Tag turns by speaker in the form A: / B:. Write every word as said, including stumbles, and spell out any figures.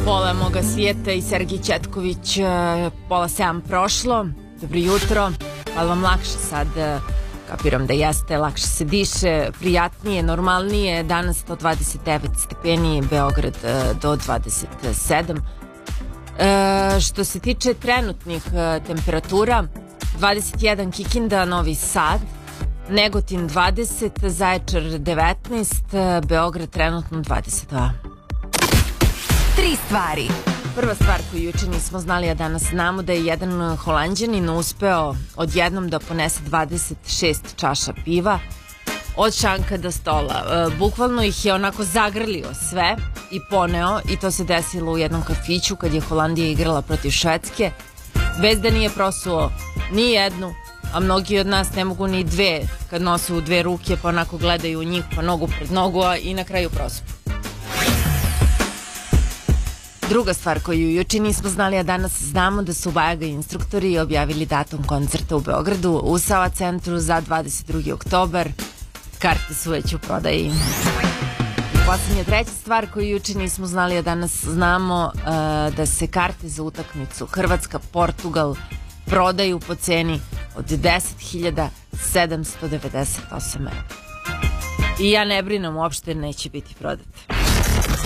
A: Pola moga svijeta i Sergij Četković, pola sedam prošlo. Dobro jutro, ali vam lakše sad, kapiram da jeste, lakše se diše, prijatnije, normalnije. Danas sto dvadeset devet stepeni, Beograd do dvadeset sedam. E, što se tiče trenutnih temperatura, dvadeset jedan Kikinda, Novi Sad, Negotin dvadeset, Zaječar devetnaest, Beograd trenutno dvadeset dva.
B: Tri stvari.
A: Prva stvar koju juče nismo znali, a danas znamo, da je jedan Holanđanin uspeo odjednom da ponese dvadeset šest čaša piva od šanka do stola. E, bukvalno ih je onako zagrlio sve i poneo, i to se desilo u jednom kafiću kad je Holandija igrala protiv Švedske, bez da nije prosuo ni jednu, a mnogi od nas ne mogu ni dve, kad nose u dve ruke pa onako gledaju u njih, pa nogu pred nogu, a i na kraju prospu. Druga stvar koju juče nismo znali, a danas znamo, da su Bajaga instruktori objavili datum koncerta u Beogradu u Sava centru za dvadeset drugi oktobar. Karte su već u prodaji. I poslednja, treća stvar koju juče nismo znali, a danas znamo, uh, da se karte za utakmicu Hrvatska-Portugal prodaju po ceni od deset hiljada sedamsto devedeset osam evra. I ja ne brinem, uopšte neće biti prodate.